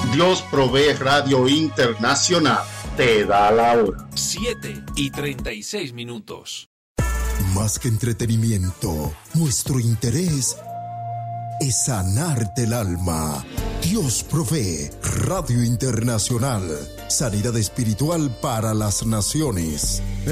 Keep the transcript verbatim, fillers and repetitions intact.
Dios Provee Radio Internacional te da la hora. siete y treinta y seis minutos. Más que entretenimiento, nuestro interés es sanarte el alma. Dios Provee Radio Internacional. Sanidad espiritual para las naciones.